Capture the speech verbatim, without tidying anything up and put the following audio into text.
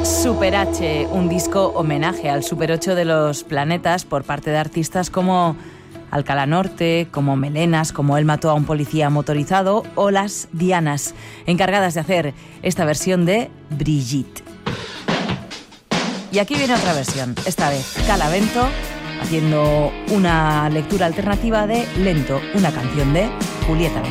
Super H, un disco homenaje al Super ocho de los Planetas por parte de artistas como Alcalá Norte, como Melenas, como Él mató a un policía motorizado o las Dianas, encargadas de hacer esta versión de Brigitte. Y aquí viene otra versión, esta vez Calavento, haciendo una lectura alternativa de Lento, una canción de Julieta.